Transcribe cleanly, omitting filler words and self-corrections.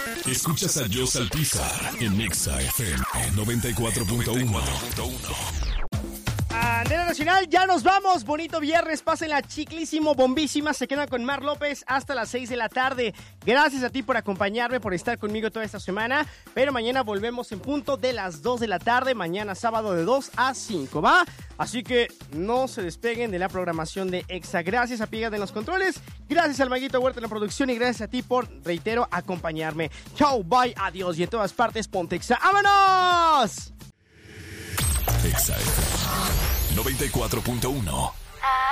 Escuchas a Joss Alpizar en Nexa FM 94.1. Andela Nacional, ya nos vamos. Bonito viernes, pásenla chiclísimo, bombísima. Se quedan con Mar López hasta las 6 de la tarde. Gracias a ti por acompañarme, por estar conmigo toda esta semana. Pero mañana volvemos en punto de las 2 de la tarde. Mañana sábado de 2 a 5, ¿va? Así que no se despeguen de la programación de Exa. Gracias a Piedad en los controles. Gracias al Maguito Huerta en la producción. Y gracias a ti por, reitero, acompañarme. Chao, bye, adiós. Y en todas partes, ponte Exa. ¡Vámonos! Exa FM 94.1.